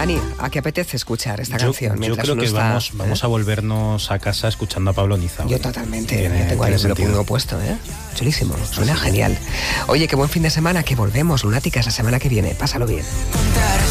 Dani, ¿a qué apetece escuchar esta canción? Yo creo que vamos a volvernos a casa escuchando a Pablo Niza. Yo totalmente. Tengo ahí el público puesto, ¿eh? Chulísimo, suena genial. Oye, qué buen fin de semana, que volvemos, lunáticas, la semana que viene. Pásalo bien.